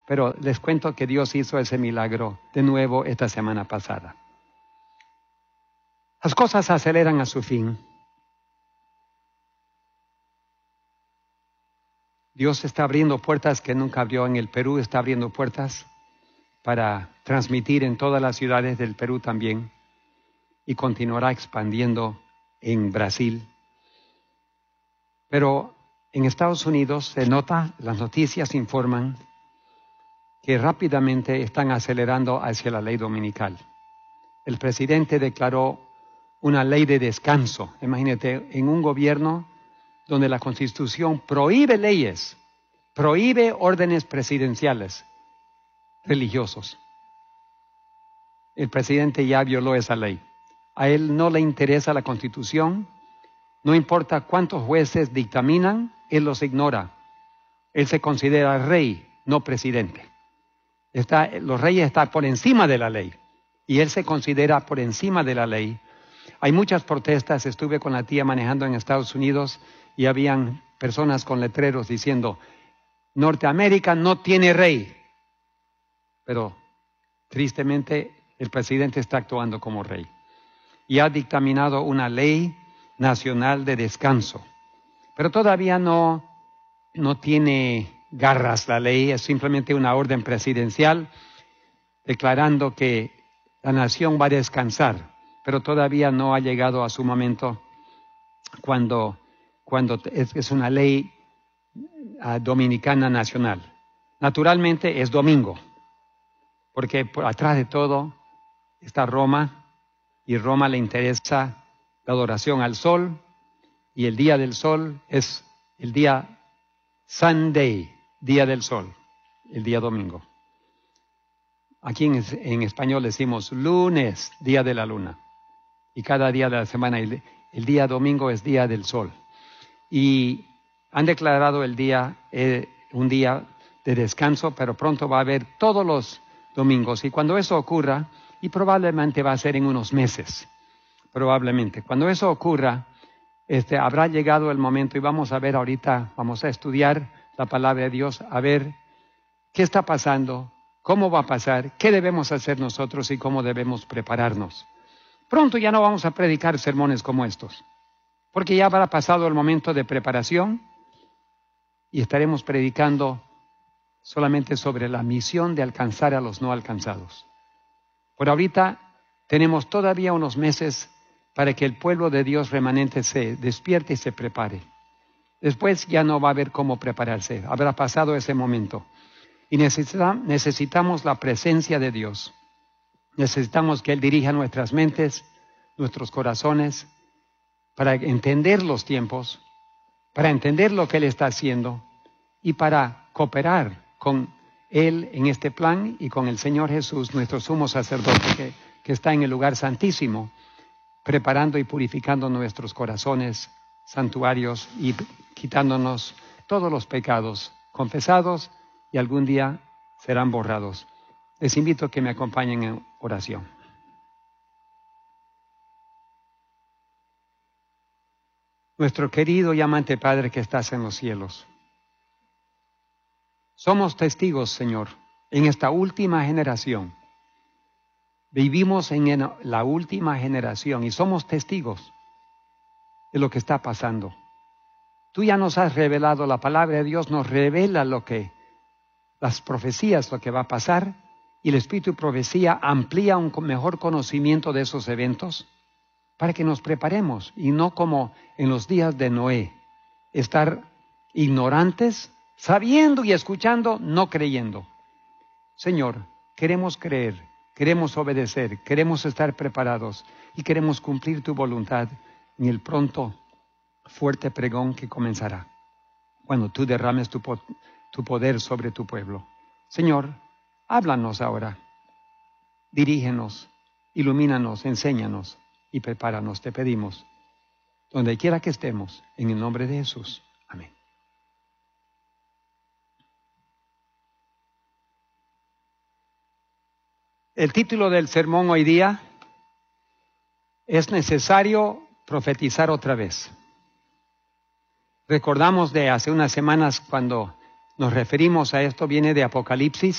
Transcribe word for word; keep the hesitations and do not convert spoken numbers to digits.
Pero les cuento que Dios hizo ese milagro de nuevo esta semana pasada. Las cosas aceleran a su fin. Dios está abriendo puertas que nunca abrió en el Perú, está abriendo puertas para transmitir en todas las ciudades del Perú también, y continuará expandiendo en Brasil. Pero en Estados Unidos se nota, las noticias informan que rápidamente están acelerando hacia la ley dominical. El presidente declaró una ley de descanso. Imagínate, en un gobierno donde la Constitución prohíbe leyes, prohíbe órdenes presidenciales religiosos. El presidente ya violó esa ley. A él no le interesa la Constitución, no importa cuántos jueces dictaminan, él los ignora. Él se considera rey, no presidente. Está, los reyes están por encima de la ley y él se considera por encima de la ley. Hay muchas protestas. Estuve con la tía manejando en Estados Unidos y habían personas con letreros diciendo: Norteamérica no tiene rey. Pero tristemente el presidente está actuando como rey y ha dictaminado una ley nacional de descanso. Pero todavía no, no tiene garras la ley, es simplemente una orden presidencial declarando que la nación va a descansar, pero todavía no ha llegado a su momento cuando, cuando es, es una ley uh, dominicana nacional. Naturalmente es domingo, porque por atrás de todo está Roma, y Roma le interesa la adoración al sol, y el día del sol es el día Sunday, día del sol, el día domingo. Aquí en, en español decimos lunes, día de la luna, y cada día de la semana, el, el día domingo es día del sol. Y han declarado el día, eh, un día de descanso, pero pronto va a haber todos los domingos. Y cuando eso ocurra, y probablemente va a ser en unos meses, probablemente, cuando eso ocurra, este, habrá llegado el momento, y vamos a ver ahorita, vamos a estudiar la palabra de Dios, a ver qué está pasando, cómo va a pasar, qué debemos hacer nosotros y cómo debemos prepararnos. Pronto ya no vamos a predicar sermones como estos, porque ya habrá pasado el momento de preparación y estaremos predicando solamente sobre la misión de alcanzar a los no alcanzados. Por ahorita tenemos todavía unos meses para que el pueblo de Dios remanente se despierte y se prepare. Después ya no va a haber cómo prepararse, habrá pasado ese momento. Y necesita, necesitamos la presencia de Dios. Necesitamos que Él dirija nuestras mentes, nuestros corazones, para entender los tiempos, para entender lo que Él está haciendo y para cooperar con Él en este plan y con el Señor Jesús, nuestro sumo sacerdote, que, que está en el lugar santísimo, preparando y purificando nuestros corazones, santuarios, y quitándonos todos los pecados confesados y algún día serán borrados. Les invito a que me acompañen en oración. Nuestro querido y amante Padre que estás en los cielos, somos testigos, Señor, en esta última generación. Vivimos en la última generación y somos testigos de lo que está pasando. Tú ya nos has revelado, la palabra de Dios nos revela lo que, las profecías, lo que va a pasar, y el Espíritu de Profecía amplía un mejor conocimiento de esos eventos para que nos preparemos y no como en los días de Noé, estar ignorantes, sabiendo y escuchando, no creyendo. Señor, queremos creer, queremos obedecer, queremos estar preparados y queremos cumplir tu voluntad en el pronto fuerte pregón que comenzará cuando tú derrames tu, po- tu poder sobre tu pueblo. Señor, háblanos ahora, dirígenos, ilumínanos, enséñanos y prepáranos, te pedimos, donde quiera que estemos, en el nombre de Jesús. Amén. El título del sermón hoy día es necesario profetizar otra vez. Recordamos de hace unas semanas cuando nos referimos a esto, viene de Apocalipsis.